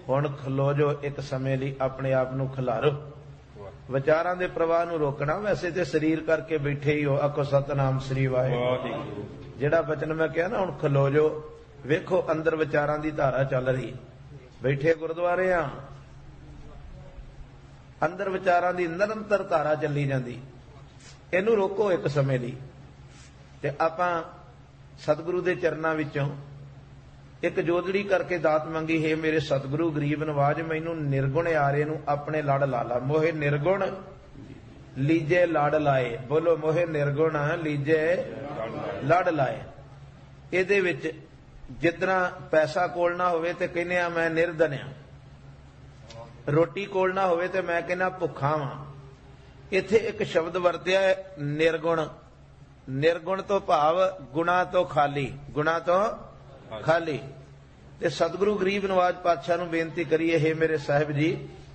हुण खलो जो एक समय लई अपने आप नूं खिलारो। विचारां दे प्रवाह नूं रोकना। वैसे तो शरीर करके बैठे ही हो, आखो सतनाम श्री वाहिगुरू। जिहड़ा वचन मैं कहा ना हुण खलो जो, वेखो अंदर विचारां दी धारा चल रही। बैठे गुरुद्वारे आ, अंदर विचारां दी निरंतर धारा चली जांदी। इहनूं रोको एक समय लई। ते आपां सतगुरु दे चरनां विचों एक जोदड़ी करके दात मंगी, हे मेरे सतगुरु गरीब नवाज, मैनू निर्गुण यारे नू अपने लड़ ला ला। मोहे निर्गुण लीजे लड़ लाए। बोलो मोहे निर्गुण लीजे लड़ लाए। इहदे विच जितना पैसा कोल ना होवे ते कहने आ मैं निर्धन आ, रोटी कोल ना होवे ते मैं कहना भुखा वां। इत्थे एक शब्द वरतिया है निर्गुण। निर्गुण तो भाव गुणा तो खाली, गुणा तो खाली। ते सतगुरु गरीब नवाज पातशाह नूं बेनती करिए, हे मेरे साहिब जी